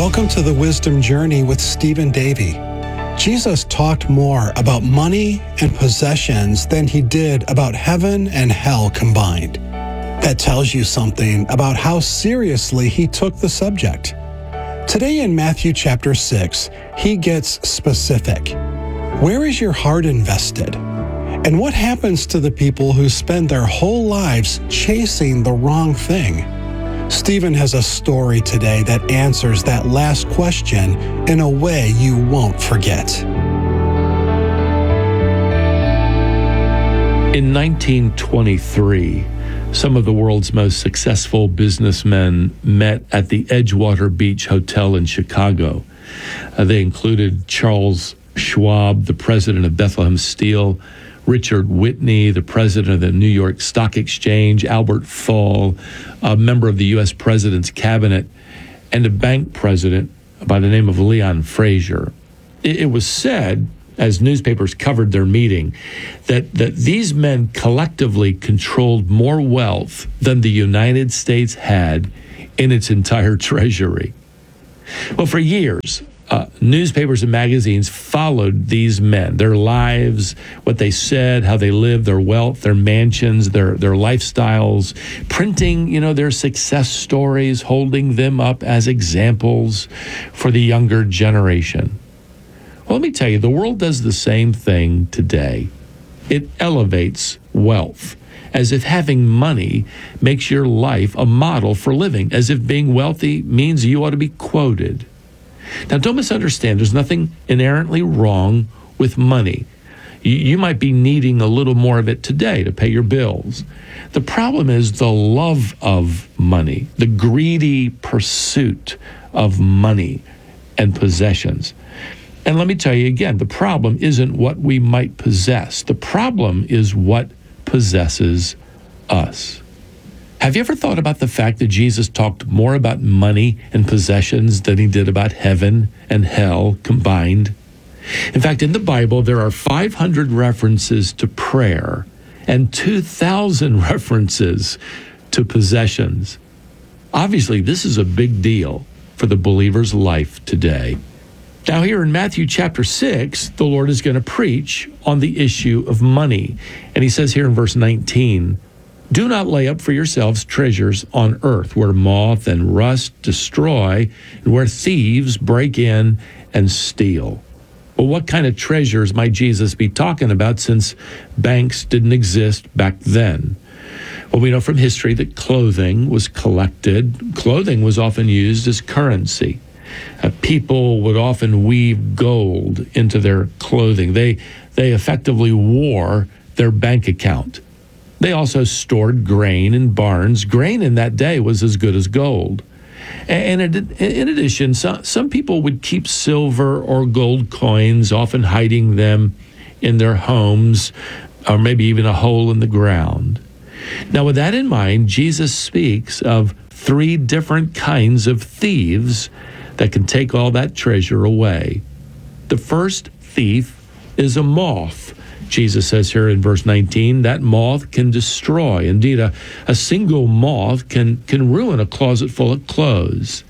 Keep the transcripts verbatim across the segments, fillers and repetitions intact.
Welcome to the Wisdom Journey with Stephen Davey. Jesus talked more about money and possessions than he did about heaven and hell combined. That tells you something about how seriously he took the subject. Today in Matthew chapter six, he gets specific. Where is your heart invested? And what happens to the people who spend their whole lives chasing the wrong thing? Stephen has a story today that answers that last question in a way you won't forget. In nineteen twenty-three, some of the world's most successful businessmen met at the Edgewater Beach Hotel in Chicago. Uh, they included Charles Schwab, the president of Bethlehem Steel, Richard Whitney, the president of the New York Stock Exchange, Albert Fall, a member of the U S president's cabinet, and a bank president by the name of Leon Fraser. It, it was said, as newspapers covered their meeting, that, that these men collectively controlled more wealth than the United States had in its entire treasury. Well, for years, Uh, newspapers and magazines followed these men, their lives, what they said, how they lived, their wealth, their mansions, their their lifestyles, printing, you know, their success stories, holding them up as examples for the younger generation. Well, let me tell you, the world does the same thing today. It elevates wealth, as if having money makes your life a model for living, as if being wealthy means you ought to be quoted. Now, don't misunderstand. There's nothing inherently wrong with money. You, you might be needing a little more of it today to pay your bills. The problem is the love of money, the greedy pursuit of money and possessions. And let me tell you again, the problem isn't what we might possess. The problem is what possesses us. Have you ever thought about the fact that Jesus talked more about money and possessions than he did about heaven and hell combined? In fact, in the Bible, there are five hundred references to prayer and two thousand references to possessions. Obviously, this is a big deal for the believer's life today. Now, here in Matthew chapter six, the Lord is going to preach on the issue of money. And he says here in verse nineteen, "Do not lay up for yourselves treasures on earth, where moth and rust destroy, and where thieves break in and steal." Well, what kind of treasures might Jesus be talking about, since banks didn't exist back then? Well, we know from history that clothing was collected. Clothing was often used as currency. Uh, people would often weave gold into their clothing. They, they effectively wore their bank account. They also stored grain in barns. Grain in that day was as good as gold. And in addition, some people would keep silver or gold coins, often hiding them in their homes, or maybe even a hole in the ground. Now, with that in mind, Jesus speaks of three different kinds of thieves that can take all that treasure away. The first thief is a moth. Jesus says here in verse nineteen, that moth can destroy. Indeed, a, a single moth can, can ruin a closet full of clothes.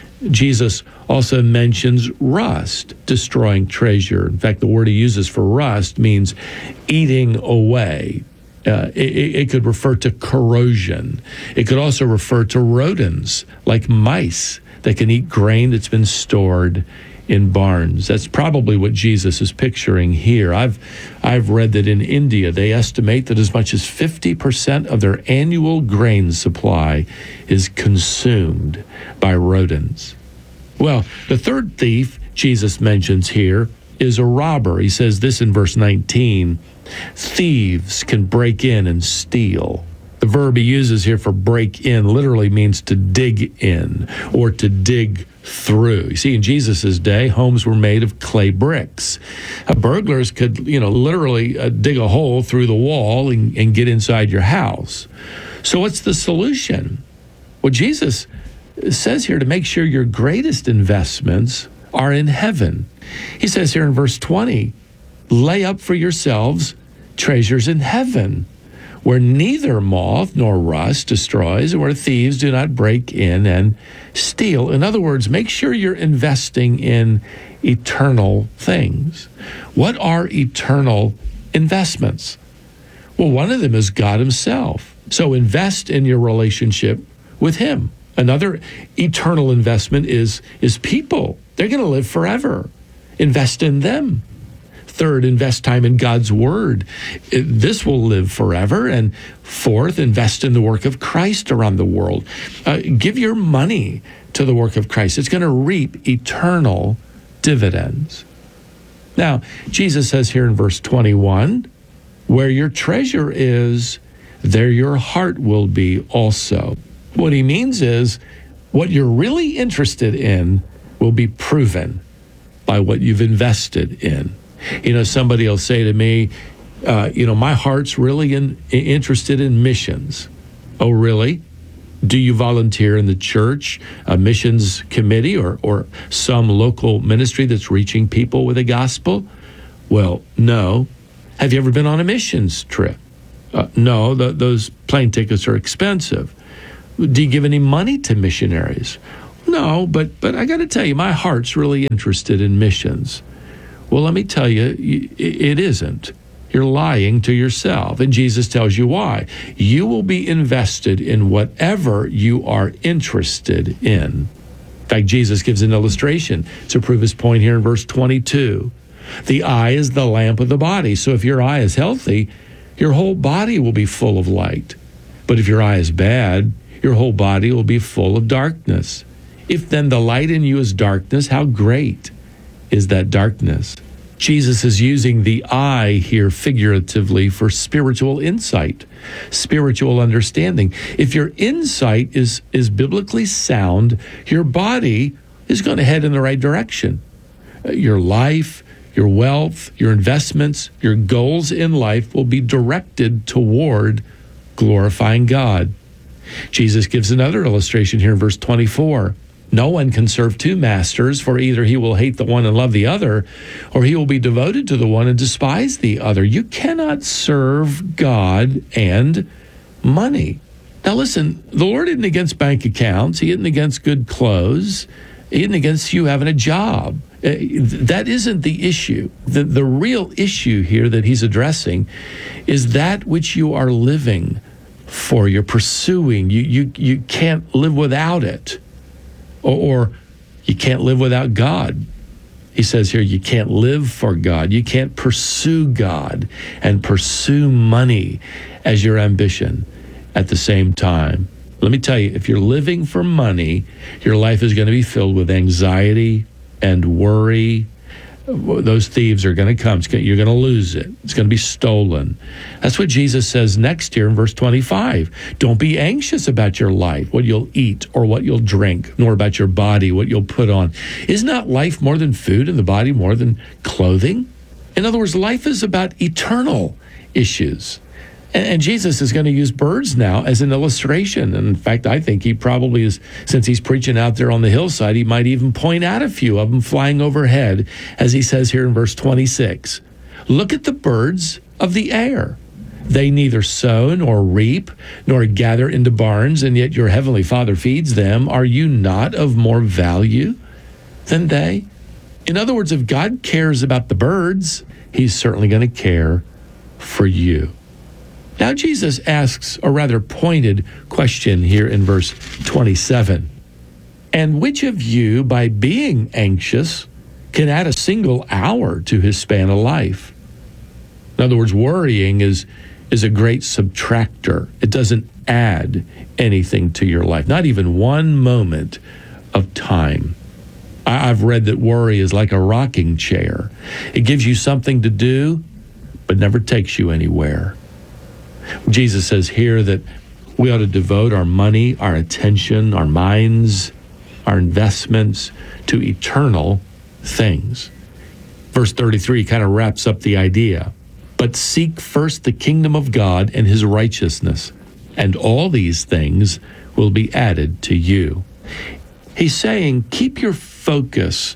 Jesus also mentions rust, destroying treasure. In fact, the word he uses for rust means eating away. Uh, it, it could refer to corrosion. It could also refer to rodents, like mice, that can eat grain that's been stored in barns. That's probably what Jesus is picturing here. I've I've read that in India, they estimate that as much as fifty percent of their annual grain supply is consumed by rodents. Well, the third thief Jesus mentions here is a robber. He says this in verse nineteen, "Thieves can break in and steal." The verb he uses here for break in literally means to dig in or to dig through. You see, in Jesus' day, homes were made of clay bricks. Uh, burglars could, you know, literally uh, dig a hole through the wall and, and get inside your house. So what's the solution? Well, Jesus says here to make sure your greatest investments are in heaven. He says here in verse twenty, "Lay up for yourselves treasures in heaven, where neither moth nor rust destroys, and where thieves do not break in and steal. In other words, make sure you're investing in eternal things. What are eternal investments? Well, one of them is God himself. So invest in your relationship with him. Another eternal investment is, is people. They're going to live forever. Invest in them. Third, invest time in God's word. This will live forever. And fourth, invest in the work of Christ around the world. Uh, give your money to the work of Christ. It's going to reap eternal dividends. Now, Jesus says here in verse twenty-one, where your treasure is, there your heart will be also. What he means is what you're really interested in will be proven by what you've invested in. You know, somebody will say to me, uh, you know, my heart's really in, interested in missions. Oh, really? Do you volunteer in the church, a missions committee, or, or some local ministry that's reaching people with the gospel? Well, no. Have you ever been on a missions trip? Uh, no, the, those plane tickets are expensive. Do you give any money to missionaries? No, but but I got to tell you, my heart's really interested in missions. Well, let me tell you, it isn't. You're lying to yourself, and Jesus tells you why. You will be invested in whatever you are interested in. In fact, Jesus gives an illustration to prove his point here in verse twenty-two. The eye is the lamp of the body. So if your eye is healthy, your whole body will be full of light. But if your eye is bad, your whole body will be full of darkness. If then the light in you is darkness, how great is that darkness? Jesus is using the eye here figuratively for spiritual insight, spiritual understanding. If your insight is, is biblically sound, your body is going to head in the right direction. Your life, your wealth, your investments, your goals in life will be directed toward glorifying God. Jesus gives another illustration here in verse twenty-four. No one can serve two masters, for either he will hate the one and love the other, or he will be devoted to the one and despise the other. You cannot serve God and money. Now listen, the Lord isn't against bank accounts. He isn't against good clothes. He isn't against you having a job. That isn't the issue. The, the real issue here that he's addressing is that which you are living for, you're pursuing. You, you, you can't live without it. Or, or you can't live without God. He says here, you can't live for God. You can't pursue God and pursue money as your ambition at the same time. Let me tell you, if you're living for money, your life is going to be filled with anxiety and worry. Those thieves are going to come. You're going to lose it. It's going to be stolen. That's what Jesus says next here in verse twenty-five. Don't be anxious about your life, what you'll eat or what you'll drink, nor about your body, what you'll put on. Is not life more than food and the body more than clothing? In other words, life is about eternal issues. And Jesus is going to use birds now as an illustration. And in fact, I think he probably is, since he's preaching out there on the hillside, he might even point out a few of them flying overhead, as he says here in verse twenty-six. Look at the birds of the air. They neither sow nor reap nor gather into barns, and yet your heavenly Father feeds them. Are you not of more value than they? In other words, if God cares about the birds, he's certainly going to care for you. Now, Jesus asks a rather pointed question here in verse twenty-seven. And which of you, by being anxious, can add a single hour to his span of life? In other words, worrying is, is a great subtractor. It doesn't add anything to your life, not even one moment of time. I, I've read that worry is like a rocking chair. It gives you something to do, but never takes you anywhere. Jesus says here that we ought to devote our money, our attention, our minds, our investments to eternal things. Verse thirty-three kind of wraps up the idea. But seek first the kingdom of God and his righteousness, and all these things will be added to you. He's saying, keep your focus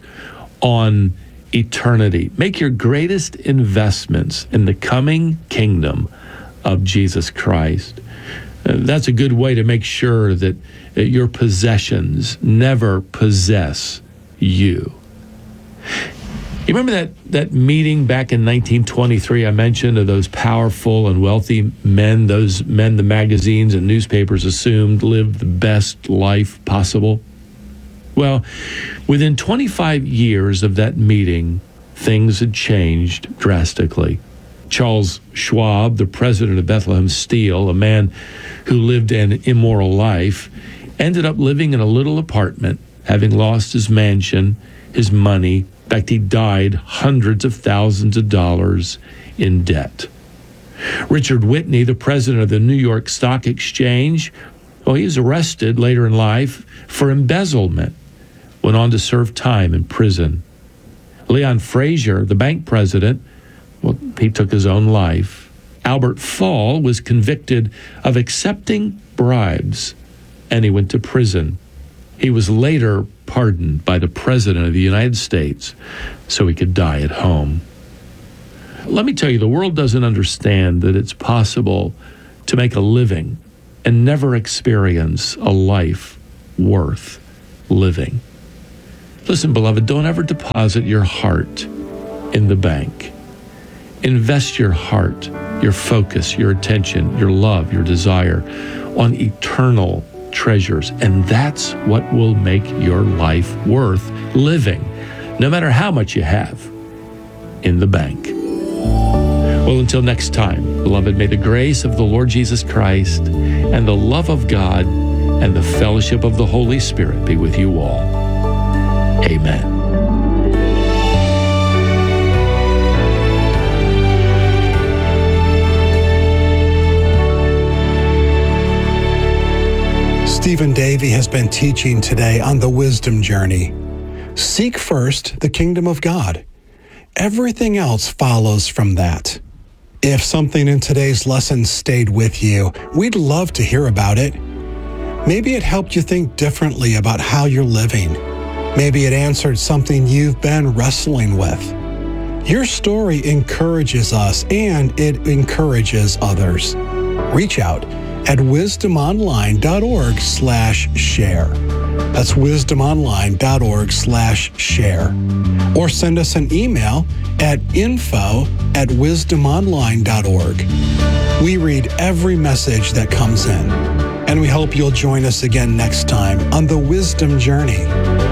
on eternity. Make your greatest investments in the coming kingdom of Jesus Christ. Uh, that's a good way to make sure that uh, your possessions never possess you. You remember that, that meeting back in nineteen twenty-three I mentioned of those powerful and wealthy men, those men the magazines and newspapers assumed lived the best life possible? Well, within twenty-five years of that meeting, things had changed drastically. Charles Schwab, the president of Bethlehem Steel, a man who lived an immoral life, ended up living in a little apartment, having lost his mansion, his money. In fact, he died hundreds of thousands of dollars in debt. Richard Whitney, the president of the New York Stock Exchange, well, he was arrested later in life for embezzlement, went on to serve time in prison. Leon Fraser, the bank president, well, he took his own life. Albert Fall was convicted of accepting bribes, and he went to prison. He was later pardoned by the President of the United States so he could die at home. Let me tell you, the world doesn't understand that it's possible to make a living and never experience a life worth living. Listen, beloved, don't ever deposit your heart in the bank. Invest your heart, your focus, your attention, your love, your desire on eternal treasures, and that's what will make your life worth living, no matter how much you have in the bank. Well, until next time, beloved, may the grace of the Lord Jesus Christ and the love of God and the fellowship of the Holy Spirit be with you all. Amen. Stephen Davey has been teaching today on the Wisdom Journey. Seek first the kingdom of God. Everything else follows from that. If something in today's lesson stayed with you, we'd love to hear about it. Maybe it helped you think differently about how you're living. Maybe it answered something you've been wrestling with. Your story encourages us and it encourages others. Reach out at wisdomonline.org slash share. That's wisdomonline.org slash share. Or send us an email at info at wisdomonline.org. We read every message that comes in, and we hope you'll join us again next time on the Wisdom Journey.